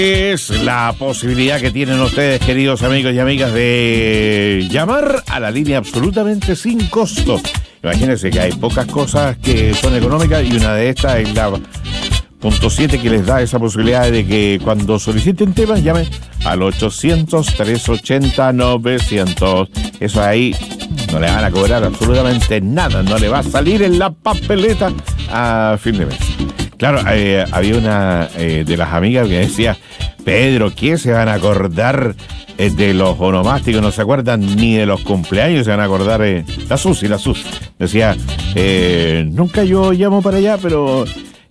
Es la posibilidad que tienen ustedes, queridos amigos y amigas, de llamar a la línea absolutamente sin costo. Imagínense que hay pocas cosas que son económicas y una de estas es la punto 7 que les da esa posibilidad de que cuando soliciten temas llamen al 800-380-900. Eso ahí no le van a cobrar absolutamente nada, no le va a salir en la papeleta a fin de mes. Claro, había una de las amigas que decía: Pedro, ¿qué se van a acordar de los onomásticos? No se acuerdan ni de los cumpleaños, se van a acordar. La Susi. Decía, nunca yo llamo para allá, pero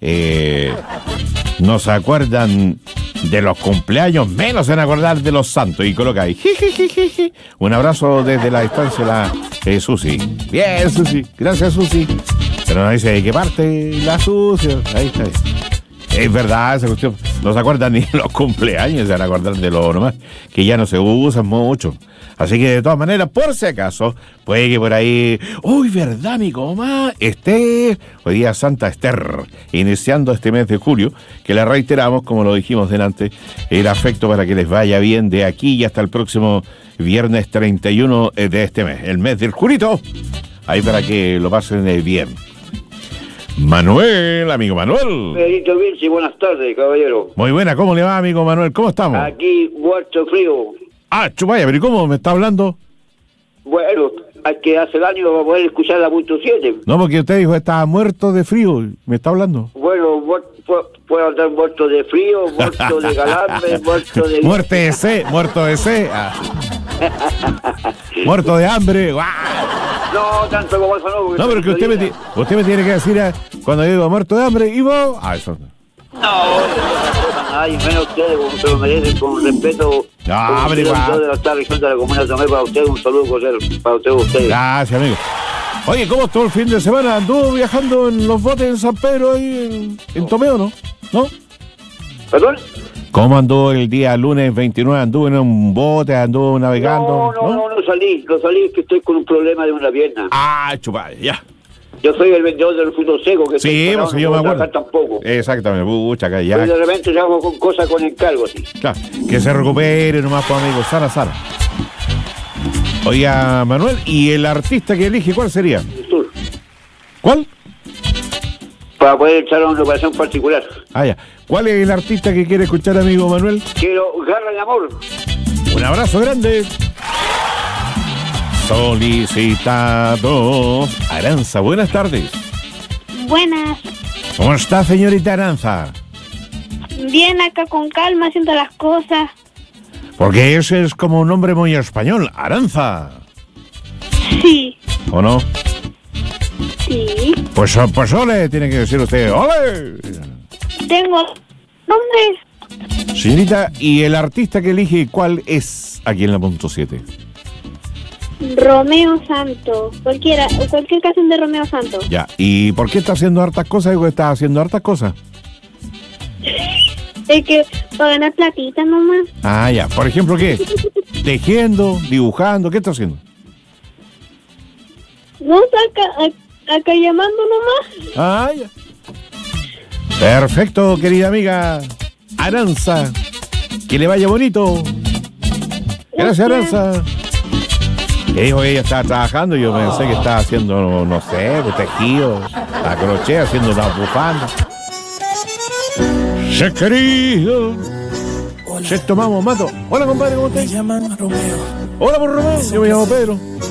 no se acuerdan de los cumpleaños, menos se van a acordar de los santos. Y coloca ahí, jijijijiji. Un abrazo desde la distancia, la Susi. Bien, Susi, gracias, Susi. Pero no dice de qué parte la Susi. Ahí está. Es verdad esa cuestión. No se acuerdan ni de los cumpleaños, se van a acordar de los nomás, que ya no se usan mucho. Así que de todas maneras, por si acaso, puede que por ahí, uy, verdad, mi coma, Esther, hoy día Santa Esther, iniciando este mes de julio, que le reiteramos, como lo dijimos delante, el afecto para que les vaya bien de aquí y hasta el próximo viernes 31 de este mes, el mes del Julito, ahí para que lo pasen bien. Manuel, amigo Manuel. Pedrito Vinci, buenas tardes, caballero. Muy buena, ¿cómo le va, amigo Manuel? ¿Cómo estamos? Aquí, muerto frío. Ah, chupaya, pero ¿y cómo me está hablando? Bueno, hay que hace daño para poder escuchar la punto 7. No, porque usted dijo estaba muerto de frío, ¿me está hablando? Bueno, puedo andar muerto de frío, muerto de calambre, muerto de... Muerto de sed. Ah. Muerto de hambre. ¡Guau! No, tanto como eso no. No, pero que usted me tiene que decir cuando yo digo muerto de hambre, ¿y vos? Ah, eso no. No, nadie, menos ustedes, como se lo merecen, con respeto. No, pero igual. De la región de la Comuna de Tomé, para usted, un saludo cordial para ustedes. Gracias, amigo. Oye, ¿cómo estuvo el fin de semana? ¿Anduvo viajando en los botes en San Pedro ahí en Tomé o no? ¿No? ¿Perdón? ¿Cómo anduvo el día lunes 29? ¿Anduvo en un bote? ¿Anduvo navegando? No salí, es que estoy con un problema de una pierna. Ah, chupay, ya. Yo soy el vendedor de los frutos secos, que sí, pues yo me acuerdo. Tampoco. Exactamente, pucha, acá ya. Pero de repente yo hago con cosas con encargo, sí. Claro, que se recupere nomás, pues, amigo. Sara. Oiga, Manuel, ¿y el artista que elige cuál sería? El sur. ¿Cuál? Para poder echar una operación particular. Ah, ya. ¿Cuál es el artista que quiere escuchar, amigo Manuel? Quiero Garra de Amor. Un abrazo grande. Solicitado. Aranza, buenas tardes. Buenas. ¿Cómo está, señorita Aranza? Bien, acá con calma, haciendo las cosas. Porque ese es como un nombre muy español, Aranza. Sí. ¿O no? Sí. Pues ole, tiene que decir usted, ole. Tengo nombres. Señorita, ¿y el artista que elige cuál es aquí en la punto 7? Romeo Santos. Cualquier canción de Romeo Santos. Ya, ¿y por qué está haciendo hartas cosas? Digo, está haciendo hartas cosas. Es que para ganar platita nomás. Ah, ya. Por ejemplo, ¿qué? Tejiendo, dibujando, ¿qué está haciendo? No, acá llamando nomás. Ah, ya. Perfecto, querida amiga Aranza. Que le vaya bonito. Gracias, Aranza. Que dijo que ella estaba trabajando y yo pensé que estaba haciendo, no sé, tejido, a crochet, haciendo una bufanda. Se querido. Se tomamos mato. Hola, compadre, ¿cómo estás? Me llaman Romeo. Hola, por Romeo. Yo me llamo Pedro.